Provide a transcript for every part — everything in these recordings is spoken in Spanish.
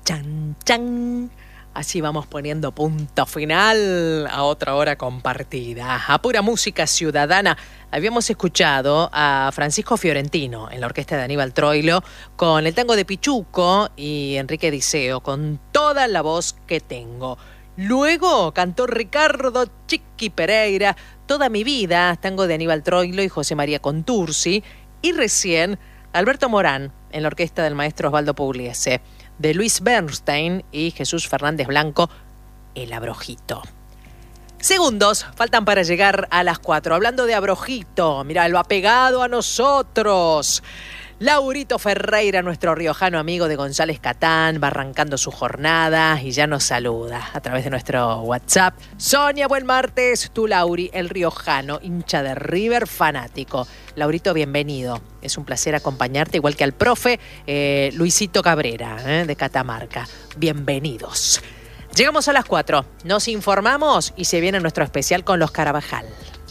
Chan, chan. Así vamos poniendo punto final a otra hora compartida. A pura música ciudadana. Habíamos escuchado a Francisco Fiorentino en la orquesta de Aníbal Troilo con el tango de Pichuco y Enrique Diceo con Toda la voz que tengo. Luego cantó Ricardo Chiqui Pereira, Toda mi vida, tango de Aníbal Troilo y José María Contursi. Y recién Alberto Morán en la orquesta del maestro Osvaldo Pugliese, de Luis Bernstein y Jesús Fernández Blanco, El Abrojito. Segundos faltan para llegar a las 4. Hablando de Abrojito, mirá, lo ha pegado a nosotros. Laurito Ferreira, nuestro riojano amigo de González Catán, va arrancando su jornada y ya nos saluda a través de nuestro WhatsApp. Sonia, buen martes. Tú, Lauri, el riojano, hincha de River, fanático. Laurito, bienvenido. Es un placer acompañarte, igual que al profe Luisito Cabrera, de Catamarca. Bienvenidos. Llegamos a las 4. Nos informamos y se viene nuestro especial con los Carabajal.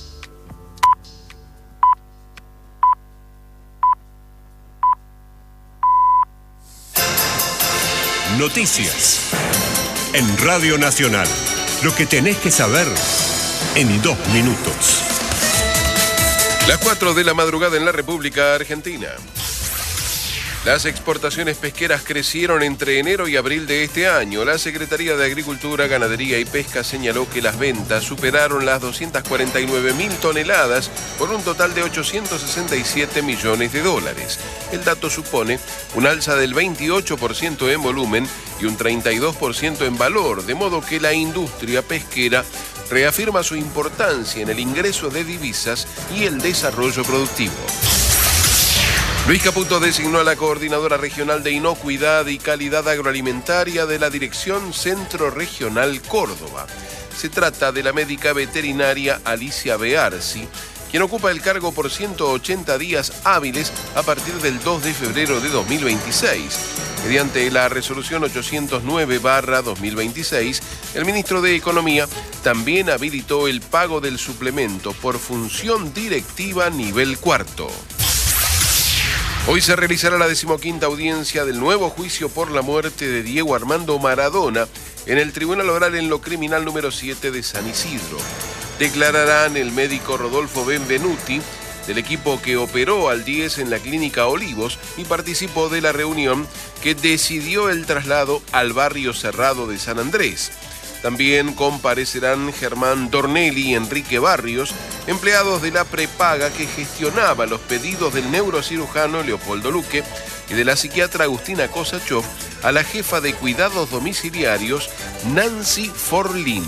Noticias en Radio Nacional. Lo que tenés que saber en 2 minutos. Las 4 de la madrugada en la República Argentina. Las exportaciones pesqueras crecieron entre enero y abril de este año. La Secretaría de Agricultura, Ganadería y Pesca señaló que las ventas superaron las 249.000 toneladas por un total de 867 millones de dólares. El dato supone un alza del 28% en volumen y un 32% en valor, de modo que la industria pesquera reafirma su importancia en el ingreso de divisas y el desarrollo productivo. Luis Caputo designó a la coordinadora regional de inocuidad y calidad agroalimentaria de la Dirección Centro Regional Córdoba. Se trata de la médica veterinaria Alicia Bearsi, quien ocupa el cargo por 180 días hábiles a partir del 2 de febrero de 2026. Mediante la resolución 809/2026, el ministro de Economía también habilitó el pago del suplemento por función directiva nivel 4. Hoy se realizará la 15ª audiencia del nuevo juicio por la muerte de Diego Armando Maradona en el Tribunal Oral en lo Criminal número 7 de San Isidro. Declararán el médico Rodolfo Benvenuti, del equipo que operó al 10 en la clínica Olivos y participó de la reunión que decidió el traslado al barrio cerrado de San Andrés. También comparecerán Germán Dornelli y Enrique Barrios, empleados de la prepaga que gestionaba los pedidos del neurocirujano Leopoldo Luque y de la psiquiatra Agustina Kosachov a la jefa de cuidados domiciliarios Nancy Forlini.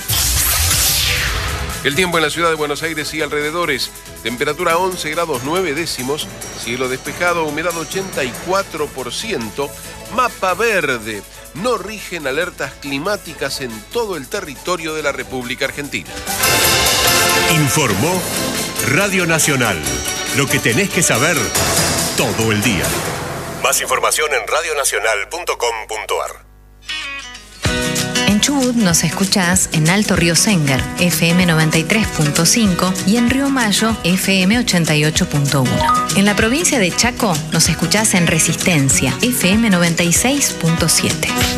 El tiempo en la ciudad de Buenos Aires y alrededores. Temperatura 11 grados 9 décimos, cielo despejado, humedad 84%, mapa verde. No rigen alertas climáticas en todo el territorio de la República Argentina. Informó Radio Nacional. Lo que tenés que saber todo el día. Más información en radionacional.com.ar. En Chubut nos escuchás en Alto Río Sengar, FM 93.5 y en Río Mayo, FM 88.1. En la provincia de Chaco nos escuchás en Resistencia, FM 96.7.